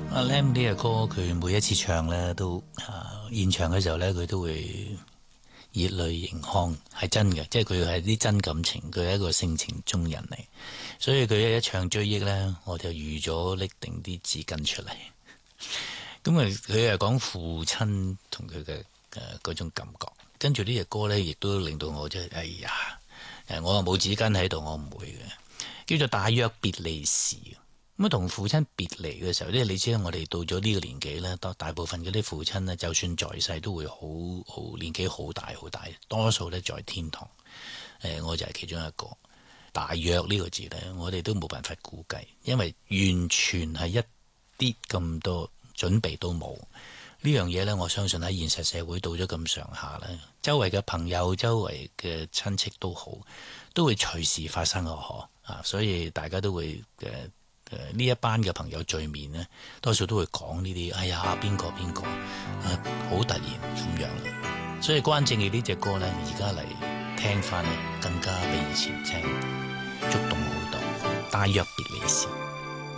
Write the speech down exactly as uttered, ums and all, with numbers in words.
阿 Lam 呢隻歌，佢每一次唱呢，都啊現場嘅時候呢，佢都會熱淚盈眶，係真嘅，即係佢係啲真感情，佢係一個性情中人嚟，所以佢一唱追憶呢，我就預咗拎定啲紙巾出嚟。咁啊，佢係講父親同佢嘅誒嗰種感覺，跟住呢隻歌呢，亦都令到我真係哎呀，誒我又冇紙巾喺度，我唔會嘅，叫做大約別離時。咁啊，同父親別離嘅時候，即係你知我哋到咗呢個年紀咧，大大部分嗰啲父親呢，就算在世都會好好年紀好大好大，多數咧在天堂。誒，我就係其中一個。大約呢個字呢，我哋都冇辦法估計，因為完全係一啲咁多準備都冇。呢樣嘢呢，我相信喺現實社會到咗咁上下呢，周圍嘅朋友、周圍嘅親戚都好，都會隨時發生個可啊，所以大家都會誒。誒呢一班嘅朋友聚面呢，多數都會講呢啲，哎呀邊個邊個啊，好突然咁樣。所以關正義呢隻歌呢，而家嚟聽翻呢，更加比以前聽觸動好多。大約別離時。